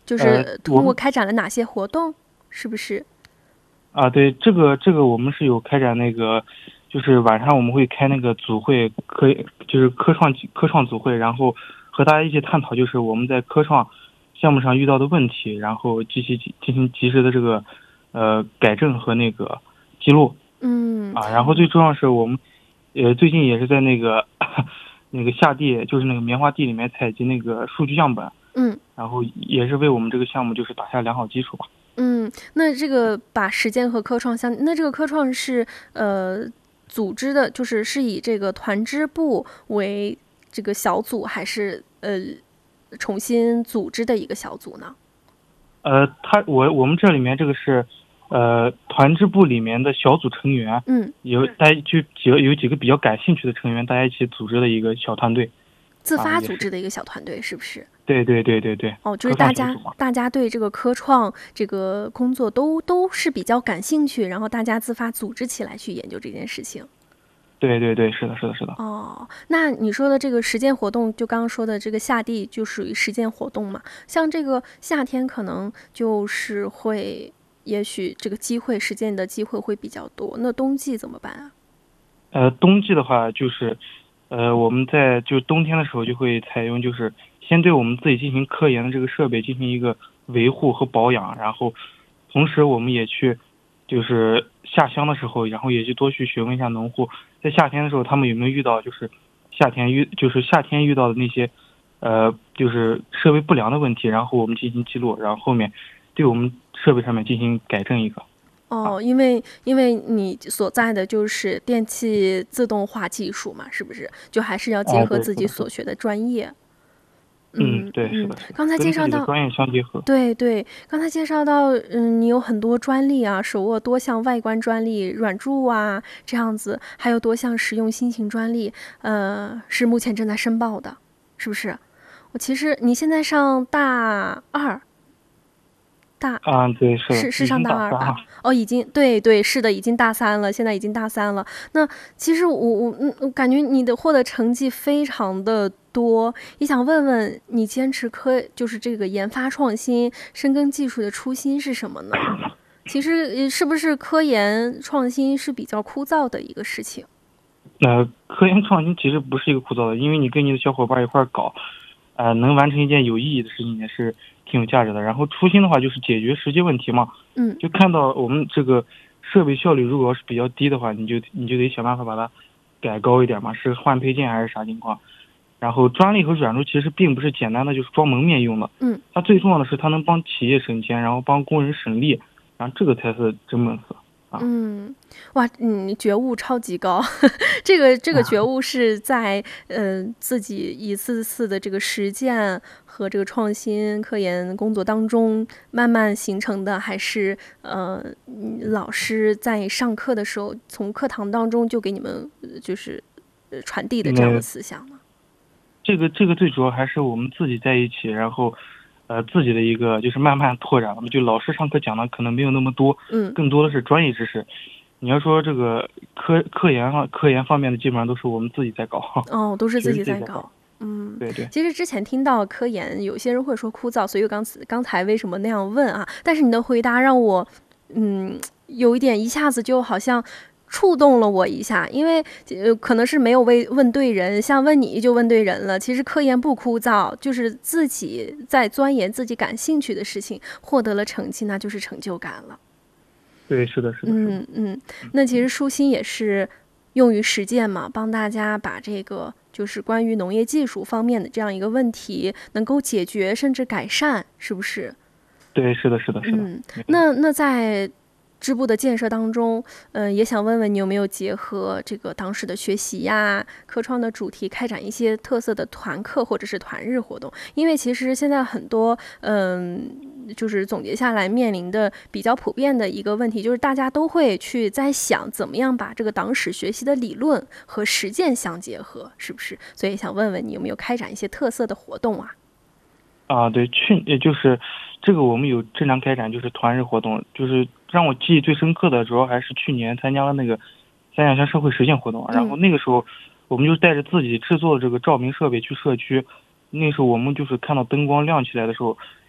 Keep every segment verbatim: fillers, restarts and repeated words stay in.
就是通过开展了哪些活动，是不是？ 啊，对，这个这个我们是有开展那个，就是晚上我们会开那个组会，科就是科创科创组会，然后和大家一起探讨，就是我们在科创项目上遇到的问题，然后进行进行及时的这个呃改正和那个记录。 嗯啊，然后最重要是我们呃最近也是在那个那个下地，就是那个棉花地里面采集那个数据样本。 嗯， 然后也是为我们这个项目就是打下良好基础吧。 嗯，那这个把实践和科创相，那这个科创是呃组织的，就是是以这个团支部为这个小组，还是呃重新组织的一个小组呢？ 呃，他我我们这里面这个是呃团支部里面的小组成员， 嗯， 有大家就几个有几个比较感兴趣的成员，大家一起组织的一个小团队。 自发组织的一个小团队，是不是？ 对对对对对。 哦，就是大家大家对这个科创这个工作都都是比较感兴趣，然后大家自发组织起来去研究这件事情。 对对对，是的，是的，是的。 哦，那你说的这个实践活动，就刚刚说的这个夏地，就属于实践活动嘛？像这个夏天，可能就是会，也许这个机会实践的机会会比较多。那冬季怎么办啊？ 呃，冬季的话就是。呃，我们在就冬天的时候就会采用，就是先对我们自己进行科研的这个设备进行一个维护和保养，然后同时我们也去就是下乡的时候，然后也去多去询问一下农户，在夏天的时候他们有没有遇到就是夏天遇就是夏天遇到的那些呃就是设备不良的问题，然后我们进行记录，然后后面对我们设备上面进行改正一个。 哦，因为因为你所在的就是电气自动化技术嘛，是不是？就还是要结合自己所学的专业。 嗯，对，是的， 刚才介绍到专业相结合。 对对，刚才介绍到，嗯，你有很多专利啊，手握多项外观专利、软柱啊这样子，还有多项实用新型专利，呃，是目前正在申报的，是不是？我其实你现在上大二。大啊，对，是是是上大二吧？哦，已经对对是的，已经大三了，现在已经大三了。那其实我我嗯，我感觉你的获得成绩非常的多，也想问问你坚持科就是这个研发创新、深耕技术的初心是什么呢？其实是不是科研创新是比较枯燥的一个事情？ 呃，科研创新其实不是一个枯燥的，因为你跟你的小伙伴一块搞，呃，能完成一件有意义的事情也是挺有价值的。然后初心的话就是解决实际问题嘛， 嗯， 就看到我们这个设备效率如果要是比较低的话，你就你就得想办法把它改高一点嘛，是换配件还是啥情况？然后专利和软柱其实并不是简单的就是装门面用的， 嗯， 它最重要的是它能帮企业省钱，然后帮工人省力，然后这个才是真本事。啊、 嗯，哇，你觉悟超级高，这个这个觉悟是在呃自己一次次的这个实践和这个创新科研工作当中慢慢形成的，还是呃老师在上课的时候从课堂当中就给你们就是传递的这样的思想呢？ 这个这个最主要还是我们自己在一起，然后。呃，自己的一个就是慢慢拓展了嘛，就老师上课讲的可能没有那么多， 嗯， 更多的是专业知识。你要说这个科科研啊，科研方面的基本上都是我们自己在搞。 哦，都是自己在搞。 搞。嗯， 对对。 其实之前听到科研，有些人会说枯燥，所以刚刚才为什么那样问啊？但是你的回答让我，嗯，有一点一下子就好像。触动了我一下，因为呃可能是没有问问对人，像问你就问对人了。其实科研不枯燥，就是自己在钻研自己感兴趣的事情，获得了成绩，那就是成就感了。 对，是的，是的。 嗯嗯，那其实舒心也是用于实践嘛，帮大家把这个就是关于农业技术方面的这样一个问题能够解决甚至改善，是不是？ 对，是的，是的，是的。 嗯，那那在。支部的建设当中，嗯、呃，也想问问你有没有结合这个当时的学习呀、科创的主题，开展一些特色的团课或者是团日活动？因为其实现在很多，嗯、呃，就是总结下来面临的比较普遍的一个问题，就是大家都会去在想怎么样把这个党史学习的理论和实践相结合，是不是？所以想问问你有没有开展一些特色的活动啊？ 啊，对，去也就是这个我们有正常开展，就是团日活动，就是让我记忆最深刻的，主要还是去年参加了那个三亚乡社会实践活动，然后那个时候我们就带着自己制作的这个照明设备去社区，那时候我们就是看到灯光亮起来的时候，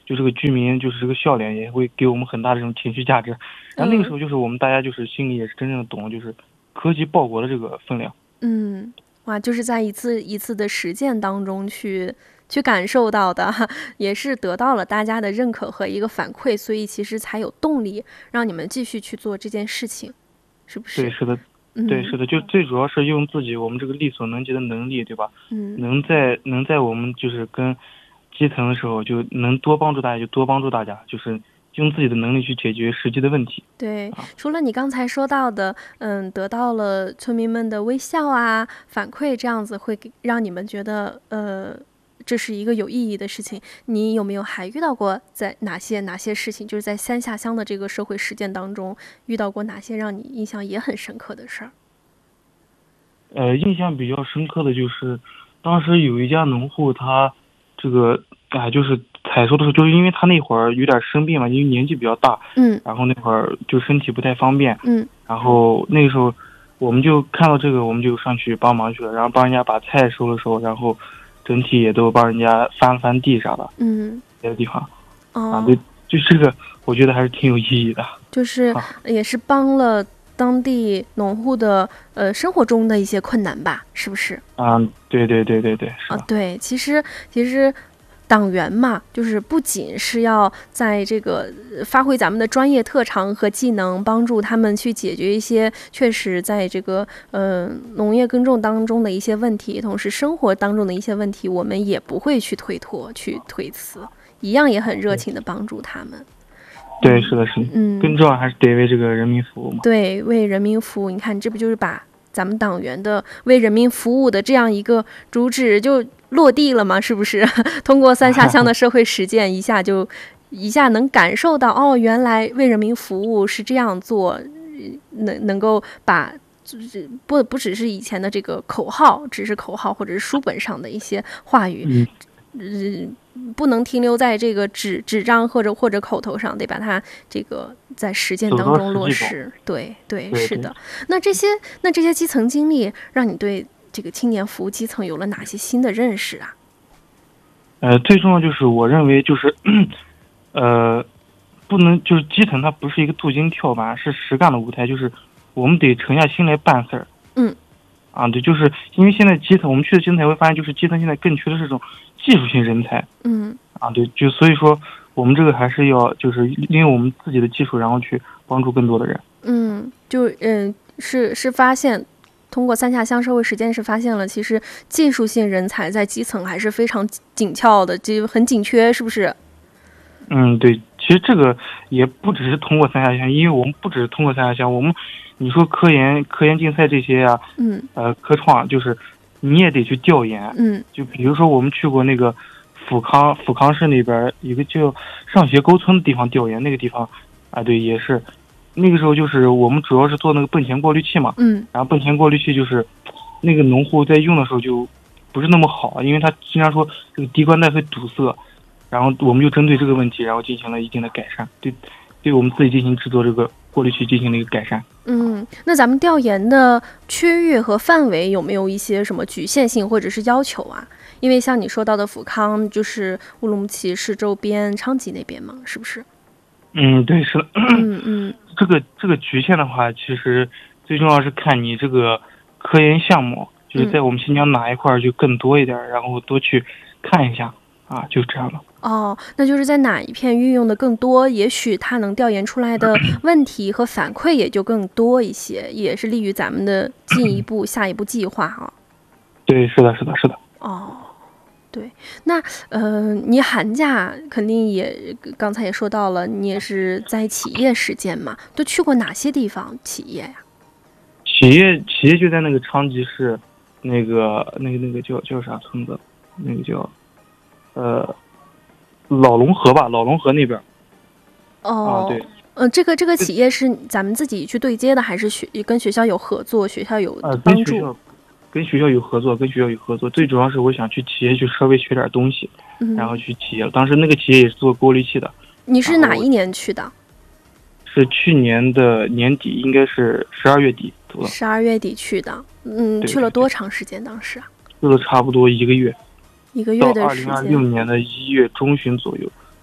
就这个居民就是这个笑脸也会给我们很大的这种情绪价值。然后那个时候就是我们大家就是心里也是真正的懂，就是科技报国的这个分量。 嗯，哇，就是在一次一次的实践当中去去感受到的，也是得到了大家的认可和一个反馈，所以其实才有动力让你们继续去做这件事情，是不是？ 对，是的。对，是的，就最主要是用自己我们这个力所能及的能力，对吧？ 嗯， 能在能在我们就是跟基层的时候，就能多帮助大家就多帮助大家，就是用自己的能力去解决实际的问题。 对，除了你刚才说到的，嗯，得到了村民们的微笑啊、反馈，这样子会给让你们觉得，呃，这是一个有意义的事情。你有没有还遇到过在哪些哪些事情，就是在三下乡的这个社会实践当中遇到过哪些让你印象也很深刻的事儿？ 呃，印象比较深刻的就是，当时有一家农户，他这个啊、呃，就是采收的时候，就是因为他那会儿有点生病嘛，因为年纪比较大， 嗯， 然后那会儿就身体不太方便， 嗯， 然后那个时候我们就看到这个，我们就上去帮忙去了，然后帮人家把菜收了收，然后整体也都帮人家翻了翻地啥的， 嗯， 别的地方， 哦， 啊，对，就这个我觉得还是挺有意义的， 就是也是帮了当地农户的呃生活中的一些困难吧，是不是？ 啊，对对对对对， 啊，对，其实其实党员嘛，就是不仅是要在这个发挥咱们的专业特长和技能，帮助他们去解决一些确实在这个呃农业耕种当中的一些问题，同时生活当中的一些问题，我们也不会去推脱、去推辞，一样也很热情的帮助他们。 对，是的，是的，嗯，更重要还是得为这个人民服务嘛。 对，为人民服务，你看，这不就是把咱们党员的为人民服务的这样一个主旨就落地了吗？是不是？通过三下乡的社会实践，一下就一下能感受到，哦，原来为人民服务是这样做，能能够把。不不只是以前的这个口号，只是口号或者是书本上的一些话语。 嗯嗯，不能停留在这个纸纸张或者或者口头上，得把它这个在实践当中落实。对对，是的。那这些那这些基层经历，让你对这个青年服务基层有了哪些新的认识啊？ 呃，最重要就是我认为就是，呃，不能就是基层它不是一个镀金跳板，是实干的舞台，就是我们得沉下心来办事儿。 嗯。 啊，对，就是因为现在基层，我们去的基层才会发现，就是基层现在更缺的是这种技术性人才。 嗯， 啊，对，就所以说我们这个还是要就是利用我们自己的技术，然后去帮助更多的人。 嗯，就嗯是是发现，通过三下乡社会实践是发现了，其实技术性人才在基层还是非常紧俏的，就很紧缺，是不是？ 嗯，对，其实这个也不只是通过三下乡，因为我们不只是通过三下乡，我们。你说科研、科研竞赛这些呀、啊， 嗯， 呃，科创就是你也得去调研， 嗯， 就比如说我们去过那个阜康，阜康市那边一个叫上学沟村的地方调研，那个地方啊，对，也是那个时候就是我们主要是做那个泵前过滤器嘛， 嗯， 然后泵前过滤器就是那个农户在用的时候就不是那么好，因为他经常说这个滴灌带会堵塞，然后我们就针对这个问题，然后进行了一定的改善，对，对我们自己进行制作这个过滤器进行了一个改善。 嗯，那咱们调研的区域和范围有没有一些什么局限性或者是要求啊？因为像你说到的阜康，就是乌鲁木齐市周边昌吉那边嘛，是不是？ 嗯，对，是的。 嗯嗯， 这个这个局限的话，其实最重要是看你这个科研项目，就是在我们新疆哪一块就更多一点，嗯、然后多去看一下啊，就这样了。 哦，那就是在哪一片运用的更多，也许它能调研出来的问题和反馈也就更多一些，也是利于咱们的进一步下一步计划啊。 对，是的，是的，是的。 哦，对，那呃，你寒假肯定也刚才也说到了，你也是在企业实践嘛，都去过哪些地方企业呀？ 企业企业就在那个昌吉市，那个那个那个叫叫啥村子，那个叫呃。老龙河吧，老龙河那边。 哦， 啊，对， 呃，这个这个企业是咱们自己去对接的，还是学跟学校有合作？学校有呃帮助？ 跟学校跟学校有合作，跟学校有合作。最主要是我想去企业去稍微学点东西， 嗯、 然后去企业。当时那个企业也是做过滤器的。 你是哪一年去的？ 是去年的年底，应该是十二月底走了。 十二月底去的，嗯，去了多长时间？当时啊？ 去了差不多一个月。 一个月的时间， 到二零二六年的一月中旬左右。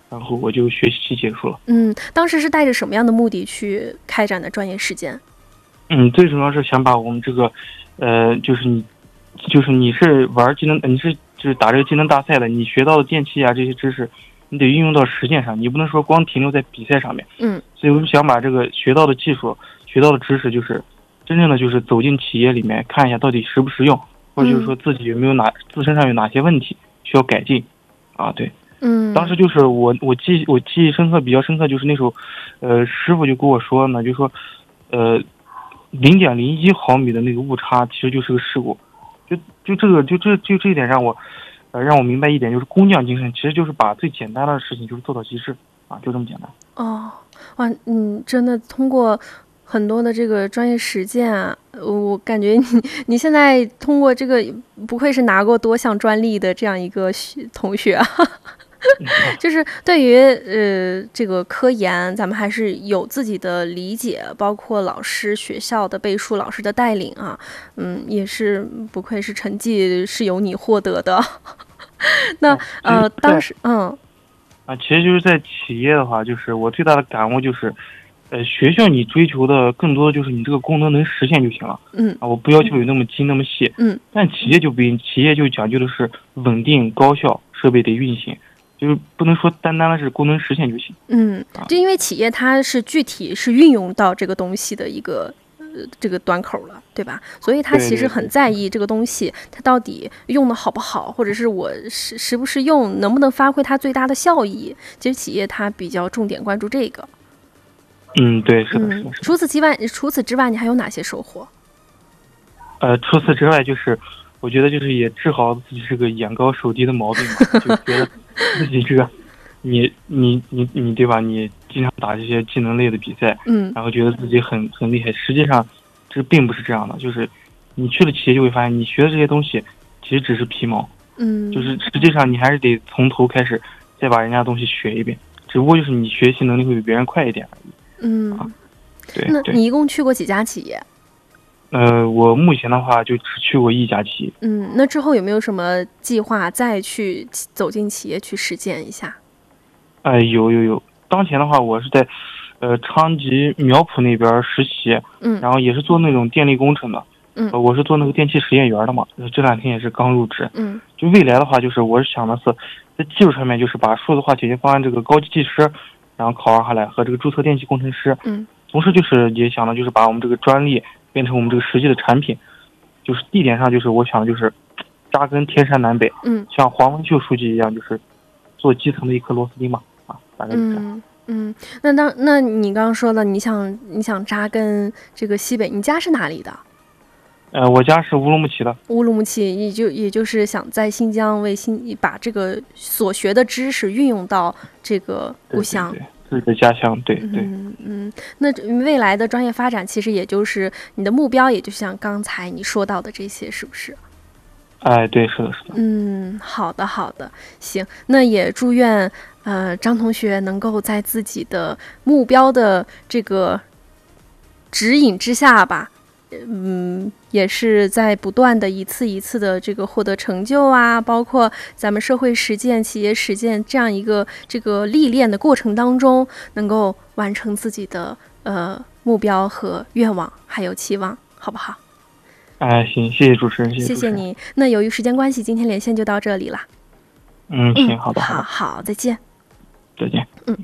然后我就学习期结束了。 嗯，当时是带着什么样的目的去开展的专业实践？ 嗯，最主要是想把我们这个，呃，就是你，就是你是玩技能，你是就是打这个技能大赛的，你学到的电气啊这些知识，你得运用到实践上，你不能说光停留在比赛上面。 嗯， 所以我就想把这个学到的技术、学到的知识，就是真正的就是走进企业里面看一下到底实不实用，或者就是说自己有没有哪自身上有哪些问题需要改进，啊，对。 嗯， 当时就是我我记我记忆深刻比较深刻，就是那时候，呃，师傅就跟我说呢，就说，呃，零点零一毫米的那个误差其实就是个事故，就就这个就这就这一点让我，呃，让我明白一点，就是工匠精神其实就是把最简单的事情就是做到极致啊，就这么简单。 哦，哇，嗯，真的通过很多的这个专业实践啊，我感觉你你现在通过这个不愧是拿过多项专利的这样一个同学啊。就是对于呃这个科研，咱们还是有自己的理解，包括老师、学校的背书、老师的带领啊，嗯，也是不愧是成绩是由你获得的。那呃，当时嗯啊，其实就是在企业的话，就是我最大的感悟就是，呃，学校你追求的更多的就是你这个功能能实现就行了， 嗯啊，我不要求有那么精那么细， 嗯， 但企业就不行，企业就讲究的是稳定高效，设备得运行。就是不能说单单的是功能实现就行。 嗯，就因为企业它是具体是运用到这个东西的一个呃这个端口了，对吧？所以它其实很在意这个东西它到底用的好不好，或者是我实实不实用，能不能发挥它最大的效益。其实企业它比较重点关注这个。 嗯，对，是的，是的。 嗯、除此之外，除此之外，你还有哪些收获？ 呃，除此之外，就是我觉得就是也治好自己这个眼高手低的毛病嘛，就觉得自己这个，你你你你对吧？你经常打这些技能类的比赛， 嗯， 然后觉得自己很很厉害，实际上这并不是这样的。就是你去了企业就会发现，你学的这些东西其实只是皮毛， 嗯， 就是实际上你还是得从头开始再把人家的东西学一遍，只不过就是你学习能力会比别人快一点而已。 嗯， 啊，对。 那你一共去过几家企业？ 呃，我目前的话就只去过一家企业。 嗯，那之后有没有什么计划再去走进企业去实践一下？ 哎、呃，有有有。当前的话，我是在呃昌吉苗圃那边实习， 嗯， 然后也是做那种电力工程的， 嗯， 呃、我是做那个电气实验员的嘛，这两天也是刚入职， 嗯， 就未来的话，就是我是想的是在技术上面，就是把数字化解决方案这个高级技师，然后考上下来和这个注册电气工程师， 嗯， 同时就是也想的就是把我们这个专利变成我们这个实际的产品，就是地点上就是我想的就是扎根天山南北， 嗯， 像黄文秀书记一样，就是做基层的一颗螺丝钉嘛，啊，大概是这样。 嗯嗯，那当那你刚刚说了，你想你想扎根这个西北，你家是哪里的？ 呃，我家是乌鲁木齐的。 乌鲁木齐，也就也就是想在新疆为新把这个所学的知识运用到这个故乡。 对对对，自己的家乡，对对。 嗯嗯，那未来的专业发展，其实也就是你的目标，也就像刚才你说到的这些，是不是？ 哎，对，是的，是的。 嗯，好的，好的，行，那也祝愿呃张同学能够在自己的目标的这个指引之下吧，嗯，也是在不断的一次一次的这个获得成就啊，包括咱们社会实践、企业实践这样一个这个历练的过程当中，能够完成自己的呃目标和愿望，还有期望，好不好？ 哎，行，谢谢主持人，谢谢谢你。那由于时间关系，今天连线就到这里了。 嗯，行，好的， 好的， 好，再见。 再见。 嗯。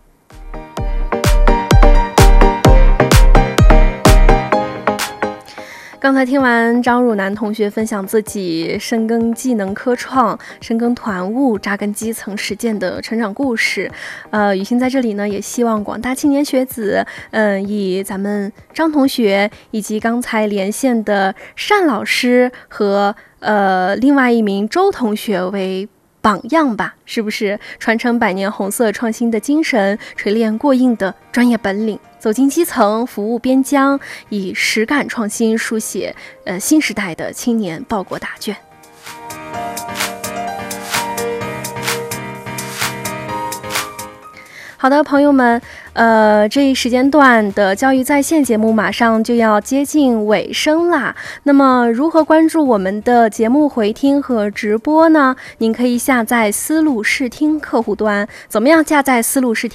刚才听完张汝南同学分享自己深耕技能科创、深耕团务、扎根基层实践的成长故事，呃，雨欣在这里呢，也希望广大青年学子，嗯、呃，以咱们张同学以及刚才连线的单老师和呃另外一名周同学为榜样吧，是不是？传承百年红色创新的精神，锤炼过硬的专业本领，走进基层，服务边疆，以实感创新书写呃新时代的青年报国大卷。 好的，朋友们，呃，这一时间段的教育在线节目马上就要接近尾声啦。那么，如何关注我们的节目回听和直播呢？您可以下载思路视听客户端。怎么样下载思路视听